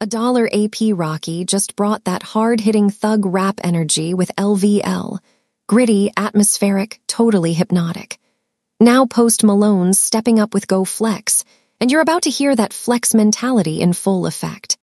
$1 AP Rocky just brought that hard-hitting thug rap energy with LVL. Gritty, atmospheric, totally hypnotic. Now Post Malone's stepping up with Go Flex, and you're about to hear that flex mentality in full effect.